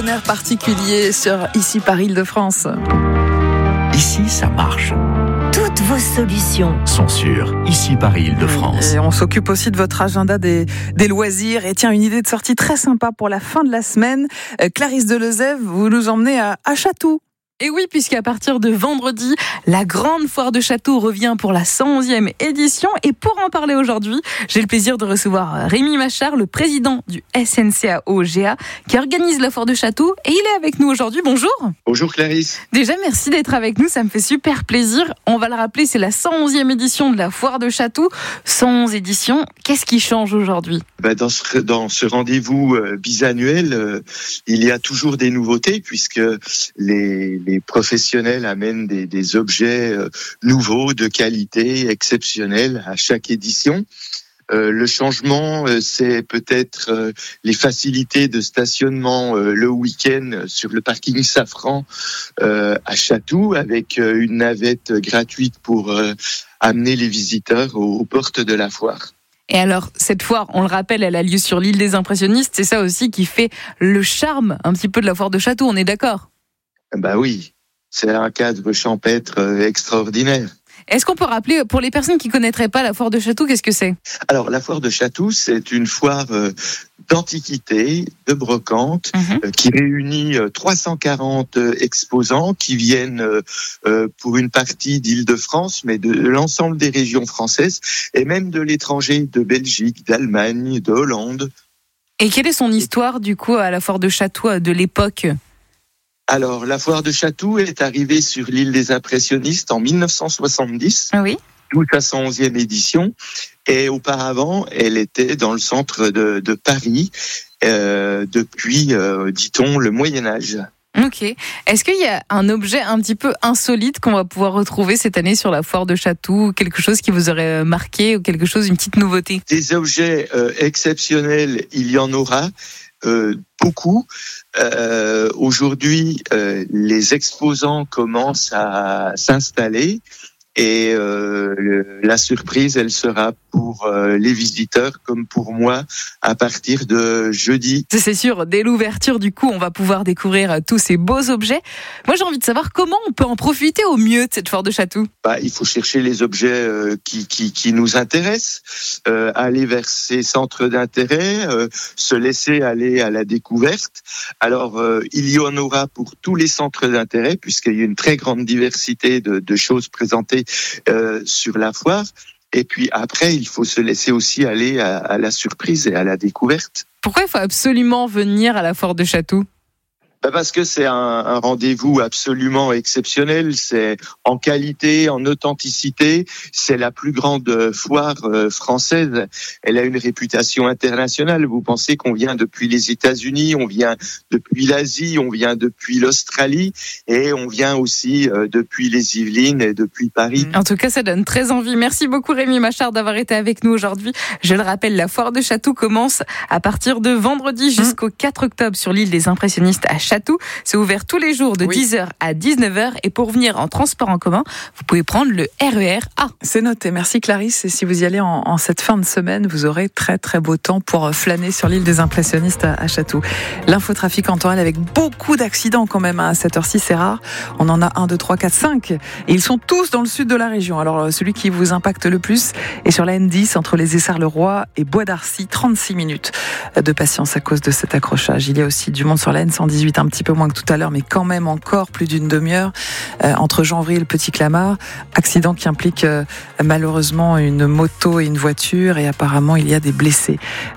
Partenaire particulier sur Ici par Île-de-France. Ici, ça marche. Toutes vos solutions Sont sur Ici par Île-de-France. Et on s'occupe aussi de votre agenda des loisirs. Et tiens, une idée de sortie très sympa pour la fin de la semaine. Clarisse Delezève, vous nous emmenez à Chatou. Et oui, puisqu'à partir de vendredi, la grande foire de Chatou revient pour la 111e édition. Et pour en parler aujourd'hui, j'ai le plaisir de recevoir Rémi Machard, le président du SNCAO-GA, qui organise la foire de Chatou. Et il est avec nous aujourd'hui. Bonjour. Bonjour Clarisse. Déjà, merci d'être avec nous. Ça me fait super plaisir. On va le rappeler, c'est la 111e édition de la foire de Chatou. 111 éditions. Qu'est-ce qui change aujourd'hui ? Dans ce rendez-vous bisannuel, il y a toujours des nouveautés puisque les professionnels amènent des objets nouveaux, de qualité, exceptionnels à chaque édition. Le changement, c'est peut-être les facilités de stationnement le week-end sur le parking Safran à Chatou, avec une navette gratuite pour amener les visiteurs aux portes de la foire. Et alors, cette foire, on le rappelle, elle a lieu sur l'île des Impressionnistes. C'est ça aussi qui fait le charme un petit peu de la foire de Chatou, on est d'accord ? Oui, c'est un cadre champêtre extraordinaire. Est-ce qu'on peut rappeler, pour les personnes qui ne connaîtraient pas la foire de Chatou, qu'est-ce que c'est ? Alors, la foire de Chatou, c'est une foire d'antiquité, de brocante, qui réunit 340 exposants qui viennent pour une partie d'Île-de-France, mais de l'ensemble des régions françaises, et même de l'étranger, de Belgique, d'Allemagne, de Hollande. Et quelle est son histoire, du coup, à la foire de Chatou de l'époque ? Alors, la foire de Chatou est arrivée sur l'île des Impressionnistes en 1970, oui. D'où sa 111e édition. Et auparavant, elle était dans le centre de Paris depuis, dit-on, le Moyen-Âge. Ok. Est-ce qu'il y a un objet un petit peu insolite qu'on va pouvoir retrouver cette année sur la foire de Chatou ? Quelque chose qui vous aurait marqué ou quelque chose, une petite nouveauté ? Des objets exceptionnels, il y en aura. Beaucoup. Aujourd'hui, les exposants commencent à s'installer et la surprise, elle sera pour les visiteurs comme pour moi à partir de jeudi. C'est sûr, dès l'ouverture, du coup, on va pouvoir découvrir tous ces beaux objets. Moi, j'ai envie de savoir comment on peut en profiter au mieux de cette foire de Chatou. Il faut chercher les objets qui nous intéressent, aller vers ces centres d'intérêt, se laisser aller à la découverte. Alors, il y en aura pour tous les centres d'intérêt, puisqu'il y a une très grande diversité de choses présentées sur la foire. Et puis après, il faut se laisser aussi aller à la surprise et à la découverte. Pourquoi il faut absolument venir à la foire de Chatou ? Parce que c'est un rendez-vous absolument exceptionnel. C'est en qualité, en authenticité. C'est la plus grande foire française. Elle a une réputation internationale. Vous pensez qu'on vient depuis les États-Unis, on vient depuis l'Asie, on vient depuis l'Australie et on vient aussi depuis les Yvelines et depuis Paris. En tout cas, ça donne très envie. Merci beaucoup Rémi Machard d'avoir été avec nous aujourd'hui. Je le rappelle, la foire de Chatou commence à partir de vendredi jusqu'au 4 octobre sur l'île des Impressionnistes à Chatou. C'est ouvert tous les jours de 10h à 19h et pour venir en transport en commun, vous pouvez prendre le RER A. C'est noté. Merci Clarisse. Et si vous y allez en cette fin de semaine, vous aurez très très beau temps pour flâner sur l'île des Impressionnistes à Chatou. L'infotrafic en temps réel avec beaucoup d'accidents quand même à cette heure-ci, c'est rare. On en a 1, 2, 3, 4, 5 et ils sont tous dans le sud de la région. Alors celui qui vous impacte le plus est sur la N10 entre les Essarts-le-Roi et Bois d'Arcy, 36 minutes de patience à cause de cet accrochage. Il y a aussi du monde sur la N118, un petit peu moins que tout à l'heure, mais quand même encore plus d'une demi-heure entre Janvry et le Petit Clamart. Accident qui implique malheureusement une moto et une voiture et apparemment il y a des blessés.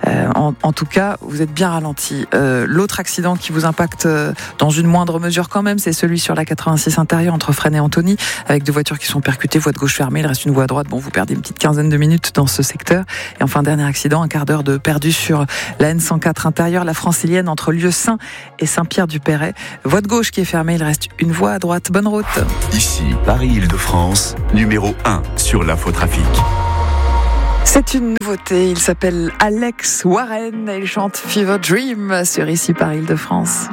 En tout cas, vous êtes bien ralenti. L'autre accident qui vous impacte dans une moindre mesure quand même, c'est celui sur la 86 intérieure entre Fresnes et Antony, avec deux voitures qui sont percutées, voie de gauche fermée, il reste une voie à droite. Bon, vous perdez une petite quinzaine de minutes dans ce secteur. Et enfin, dernier accident, un quart d'heure de perdu sur la N104 intérieure, la francilienne entre Lieu-Saint et Saint-Pierre-du-Perret. Voie de gauche qui est fermée, il reste une voie à droite. Bonne route. Ici, Paris-Île-de-France, numéro 1 sur l'infotrafic. C'est une nouveauté, il s'appelle Alex Warren et il chante Fever Dream sur Ici Paris-Île-de-France.